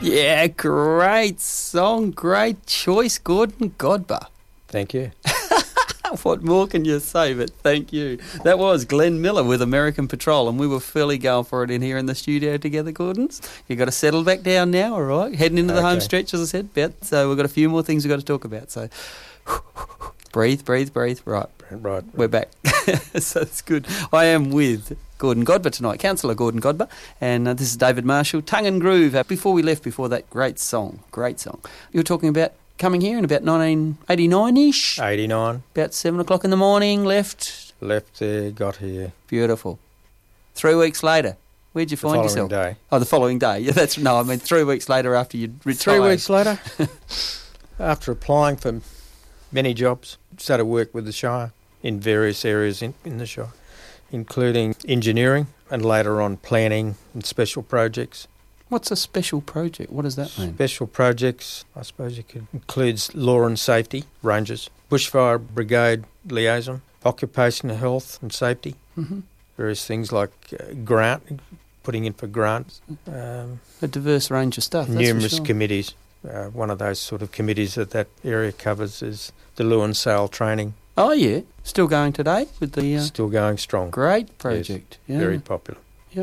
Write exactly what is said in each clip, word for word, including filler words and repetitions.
Yeah, great song, great choice, Gordon Godber. Thank you. What more can you say, but thank you. That was Glenn Miller with American Patrol, and we were fairly going for it in here in the studio together, Gordons. You've got to settle back down now, all right? Heading into the Okay. home stretch, as I said, bet. So we've got a few more things we've got to talk about. So breathe, breathe, breathe. Right, Right. we're back. So that's good. I am with Gordon Godber tonight, Councillor Gordon Godber, and uh, this is David Marshall, Tongue and Groove. Uh, before we left, before that great song, great song, you were talking about coming here in about nineteen eighty-nine-ish, eighty-nine. about seven o'clock in the morning, left. Left there, got here. Beautiful. Three weeks later, where'd you The find following yourself? day. Oh, the following day. Yeah, that's no. I mean, three weeks later after you'd retired. Three weeks later, after applying for many jobs, started work with the Shire in various areas in, in the Shire, including engineering and later on planning and special projects. What's a special project? What does that mean? Special projects, I suppose you could, includes law and safety, rangers, bushfire brigade liaison, occupational health and safety, Mm-hmm. various things like uh, grant, putting in for grants, um, A diverse range of stuff. That's numerous for sure. committees. Uh, one of those sort of committees that that area covers is the Lewin Sale training, Oh yeah, still going today with the uh, still going strong, great project. Yeah. very popular.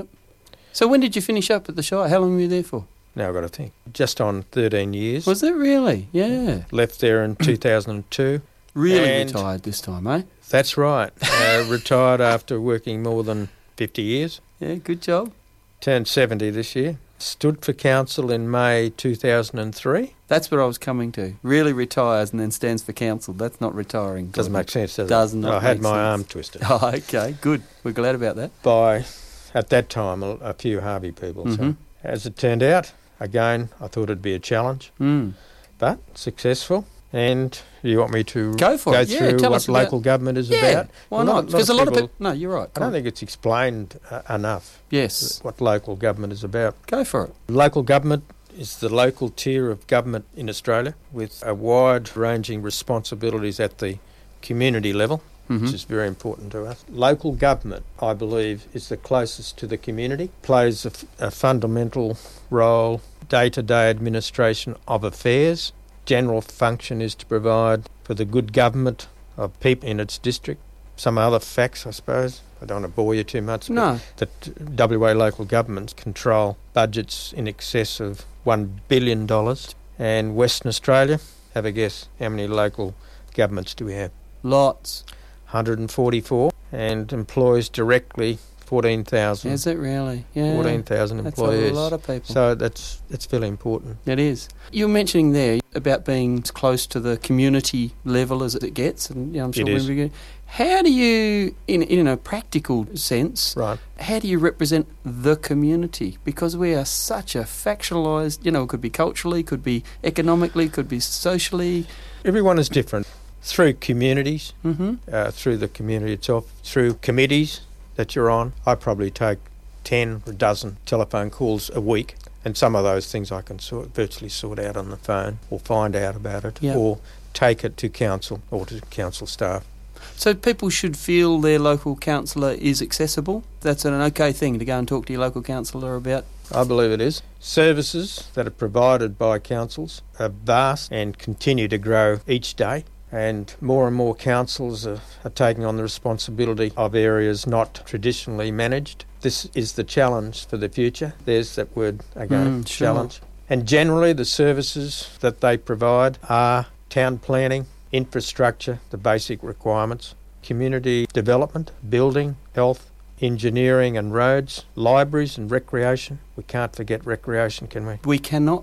So when did you finish up at the Shire? How long were you there for? Now I've got to think. Just on thirteen years. Was it really? Yeah. Left there in two thousand two. Really And- retired this time, eh? That's right. Uh, retired after working more than fifty years. Yeah, good job. Turned seventy this year. Stood for council in May two thousand three. That's what I was coming to. Really retires and then stands for council. That's not retiring. Doesn't Gordon. make sense, does, Does it? not I had make my sense. arm twisted Oh, okay, good. We're glad about that. by, at that time, a, a few Harvey people. Mhm. So, as it turned out, again, I thought it'd be a challenge, Mm. but successful. And you want me to Go for go it. Yeah, through tell what us about- local government is Yeah, about? why A lot- not? lot Because a of lot of people- people... No, you're right. I don't think it's explained uh, enough Yes, what local government is about. go for it. Local government is the local tier of government in Australia with a wide-ranging responsibilities at the community level, Mhm. which is very important to us. Local government, I believe, is the closest to the community, plays a, f- a fundamental role, day-to-day administration of affairs. General function is to provide for the good government of people in its district. Some other facts, I suppose. I don't want to bore you too much. but No. that W A local governments control budgets in excess of one billion dollars. And Western Australia, have a guess, how many local governments do we have? Lots. one hundred forty-four, and employs directly fourteen thousand. Is it really? Yeah. fourteen thousand That's employees. a lot of people. So that's that's fairly important. It is. You were mentioning there about being as close to the community level as it gets, and you know, I'm sure It is. when we go, how do you, in in a practical sense, Right. how do you represent the community? Because we are such a factionalised, you know, it could be culturally, could be economically, could be socially. Everyone is different. Through communities, Mm-hmm. uh, through the community itself, through committees that you're on. I probably take ten or a dozen telephone calls a week, and some of those things I can sort, virtually sort out on the phone or find out about it Yeah. or take it to council or to council staff. So people should feel their local councillor is accessible. That's an okay thing to go and talk to your local councillor about. I believe it is. Services that are provided by councils are vast and continue to grow each day. And more and more councils are, are taking on the responsibility of areas not traditionally managed. This is the challenge for the future. There's that word again, Mm, sure. challenge. And generally the services that they provide are town planning, infrastructure, the basic requirements, community development, building, health, engineering and roads, libraries and recreation. We can't forget recreation, can we? We cannot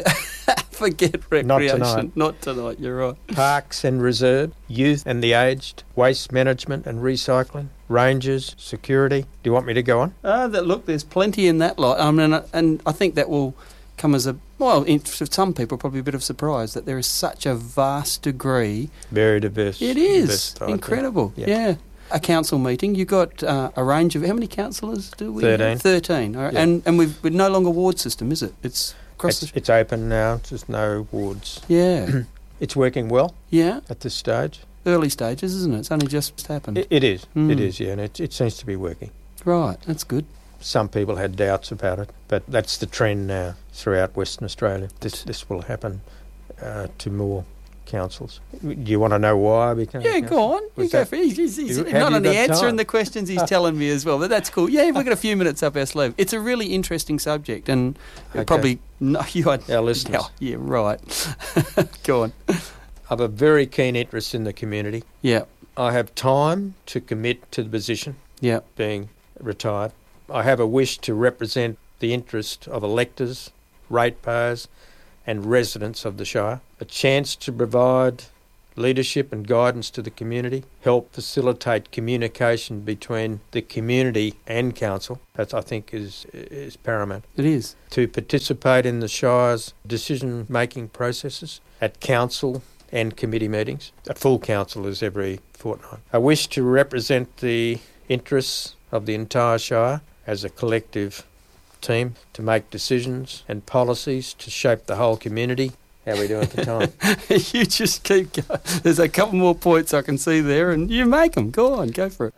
forget Not recreation. tonight. Not tonight, you're right. Parks and reserve, youth and the aged, waste management and recycling, rangers, security. Do you want me to go on? Ah, that look, there's plenty in that lot. I mean, and I think that will come as a, well, in, for some people, probably a bit of surprise that there is such a vast degree. Very diverse. It is diverse type, yeah. incredible. Yeah. Yeah. A council meeting, you got uh, a range of, how many councillors do we Thirteen. have? Thirteen. All right. Yeah. And and we've, we're no longer ward system, is it? It's across It's, the... it's open now, there's no wards. Yeah. It's working well Yeah. at this stage. Early stages, isn't it? It's only just happened. It, it is, Mm. it is, yeah, and it, it seems to be working. Right, that's good. some people had doubts about it, but that's the trend now throughout Western Australia. This this will happen uh, to more councils. Do you want to know why I became Yeah, a go councillor? on. You Was go that- for it. He's, he's, he's You- have not you only got answering time? the questions, he's telling me as well. But that's cool. Yeah, we've got a few minutes up our sleeve. It's a really interesting subject, and Okay. probably no, you had Our listeners. Oh, yeah, right. Go on. I have a very keen interest in the community. Yeah, I have time to commit to the position, yeah, being retired. I have a wish to represent the interest of electors, ratepayers and residents of the Shire, a chance to provide leadership and guidance to the community, help facilitate communication between the community and council. That I think is is paramount. it is. To participate in the Shire's decision-making processes at council and committee meetings. A full council is every fortnight. I wish to represent the interests of the entire Shire as a collective team to make decisions and policies to shape the whole community. How are we doing for time? You just keep going. There's a couple more points I can see there, and you make them. Go on, go for it.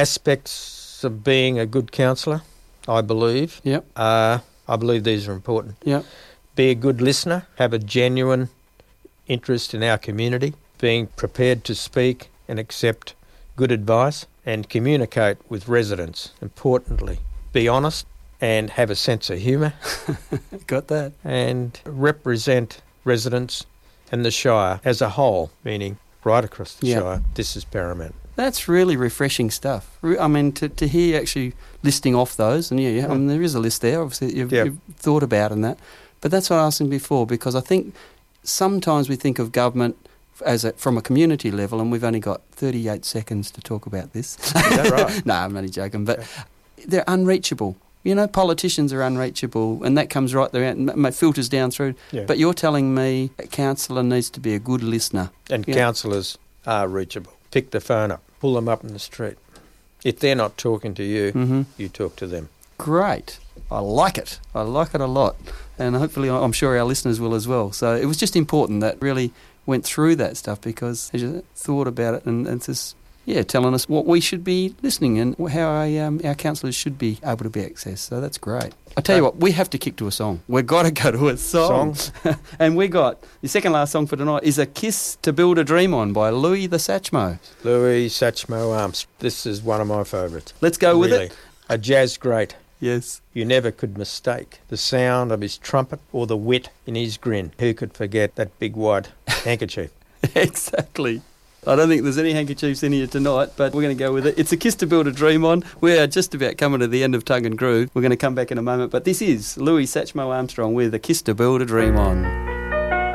Aspects of being a good councillor, I believe. Yep. Uh, I believe these are important. Yep. Be a good listener, have a genuine interest in our community, being prepared to speak and accept good advice, and communicate with residents. Importantly, be honest and have a sense of humour, Got that. and represent residents and the Shire as a whole, meaning right across the Yeah. Shire. This is paramount. That's really refreshing stuff. Re- I mean, to, to hear actually listing off those, and yeah, yeah, I mean, there is a list there, obviously, that you've, Yeah. you've thought about and that. But that's what I asked him before, because I think sometimes we think of government as a, from a community level, and we've only got thirty-eight seconds to talk about this. Is that right? No, I'm only joking, but they're unreachable. You know, politicians are unreachable, and that comes right there, and m- m- filters down through. Yeah. But you're telling me a councillor needs to be a good listener. And Yeah. councillors are reachable. Pick the phone up, pull them up in the street. If they're not talking to you, Mm-hmm. you talk to them. Great. I like it. I like it a lot. And hopefully, I'm sure our listeners will as well. So it was just important that really went through that stuff, because I just thought about it, and it's just, yeah, telling us what we should be listening and how our, um, our councillors should be able to be accessed. So that's great. I tell you what, we have to kick to a song. We've got to go to a song. And we got, the second last song for tonight is A Kiss to Build a Dream On by Louis the Satchmo. Louis Satchmo Armstrong. This is one of my favourites. Let's go with Really. it. A jazz great. Yes. You never could mistake the sound of his trumpet or the wit in his grin. Who could forget that big white handkerchief? Exactly. I don't think there's any handkerchiefs in here tonight, but we're going to go with it. It's A Kiss to Build a Dream On. We are just about coming to the end of Tongue and Groove. We're going to come back in a moment, but this is Louis Satchmo Armstrong with A Kiss to Build a Dream On.